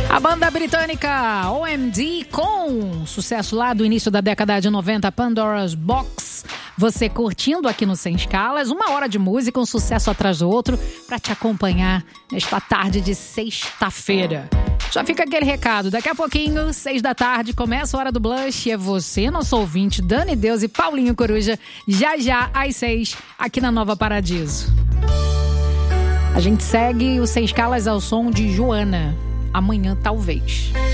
A banda britânica OMD, com sucesso lá do início da década de 90, Pandora's Box. Você curtindo aqui no Sem Escalas, 1 hora de música, um sucesso atrás do outro, para te acompanhar nesta tarde de sexta-feira. Já fica aquele recado, daqui a pouquinho, 6 da tarde, começa a Hora do Blush. É você, nosso ouvinte, Dani Deus e Paulinho Coruja, já às 6, aqui na Nova Paradiso. A gente segue o Sem Escalas ao som de Joana. Amanhã, talvez.